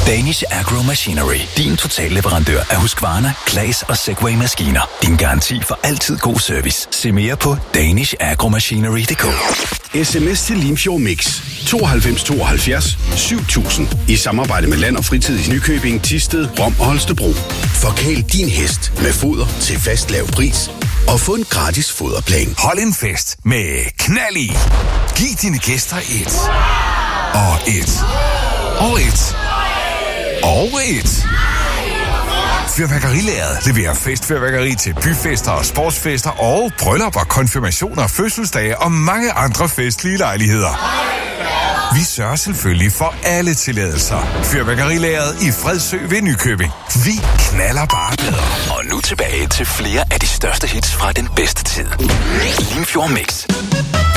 Danish Agro Machinery. Din totalleverandør af Husqvarna, Claas og Segway-maskiner. Din garanti for altid god service. Se mere på danishagromachinery.dk. SMS til Limfjord Mix 92 72 7000 i samarbejde med Land og Fritid i Nykøbing, Thisted, Rom og Holstebro. Forkæl din hest med foder til fast lav pris og få en gratis foderplan. Hold en fest med knald i. Giv dine gæster et. Og et. Og et. Og et. Fyrværkerilæret leverer festfyrværkeri til byfester og sportsfester og bryllupper, konfirmationer, fødselsdage og mange andre festlige lejligheder. Vi sørger selvfølgelig for alle tilladelser. Fyrværkerilæret i Fredsø ved Nykøbing. Vi knaller bare bedre. Og nu tilbage til flere af de største hits fra den bedste tid. Limfjord Mix.